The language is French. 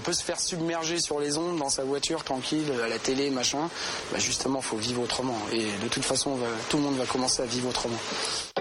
peut se faire submerger sur les ondes dans sa voiture, tranquille, à la télé, machin. Justement, il faut vivre autrement. Et de toute façon, tout le monde va commencer à vivre autrement.